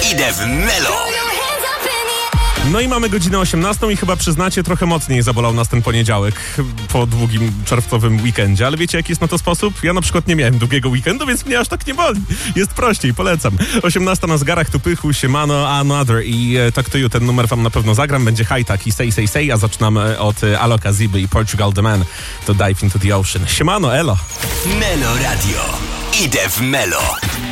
Idę w Melo. No i mamy godzinę 18 i chyba przyznacie, trochę mocniej zabolał nas ten poniedziałek po długim czerwcowym weekendzie. Ale wiecie, jaki jest na to sposób? Ja na przykład nie miałem długiego weekendu, więc mnie aż tak nie boli. Jest prościej, polecam. 18 na zgarach, tu Pychu, Siemano, Another i Talk to You. Ten numer wam na pewno zagram. Będzie High i Say Say Say, a zaczynamy od Aloka Ziby i Portugal The Man to Dive Into the Ocean. Siemano, elo. Melo Radio. Idę w Melo.